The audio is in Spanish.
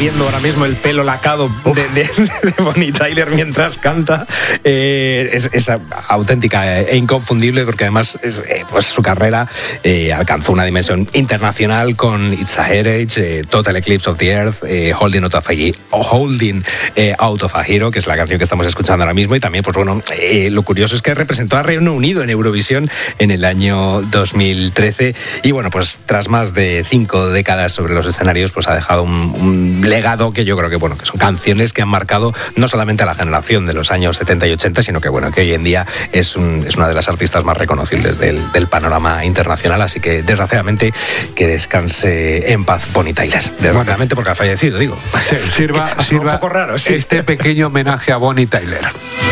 viendo ahora mismo el pelo lacado de Bonnie Tyler mientras canta. Es auténtica e inconfundible, porque además pues su carrera alcanzó una dimensión internacional con It's a Heritage, Total Eclipse of the Earth, Holding Out of a Hero, que es la canción que estamos escuchando ahora mismo. Y también, pues bueno, lo curioso es que representó a Reino Unido en Eurovisión en el año 2013. Y bueno, pues tras más de 5 décadas sobre los escenarios, pues ha dejado un legado que yo creo que, bueno, que son canciones que han marcado no solamente a la generación de los años 70 y 80, sino que, bueno, que hoy en día es una de las artistas más reconocibles del panorama internacional. Así que, desgraciadamente, que descanse en paz Bonnie Tyler. Desgraciadamente, porque ha fallecido, digo. Sí, sirva un poco raro, sí. Este pequeño homenaje a Bonnie Tyler.